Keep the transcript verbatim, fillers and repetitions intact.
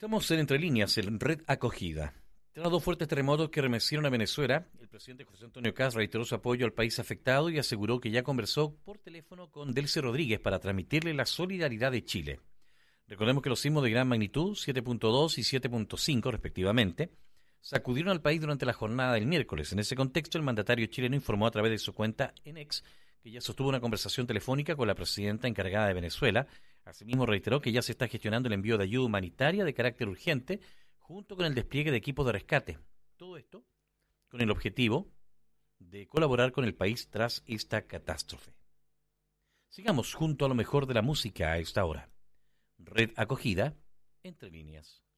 Estamos en Entre Líneas, en Red Acogida. Tras dos fuertes terremotos que remecieron a Venezuela, el presidente José Antonio Kast reiteró su apoyo al país afectado y aseguró que ya conversó por teléfono con Delcy Rodríguez para transmitirle la solidaridad de Chile. Recordemos que los sismos de gran magnitud, siete punto dos y siete punto cinco respectivamente, sacudieron al país durante la jornada del miércoles. En ese contexto, el mandatario chileno informó a través de su cuenta en X que ya sostuvo una conversación telefónica con la presidenta encargada de Venezuela. Asimismo, reiteró que ya se está gestionando el envío de ayuda humanitaria de carácter urgente, junto con el despliegue de equipos de rescate. Todo esto con el objetivo de colaborar con el país tras esta catástrofe. Sigamos junto a lo mejor de la música a esta hora. Red Acogida, Entre Líneas.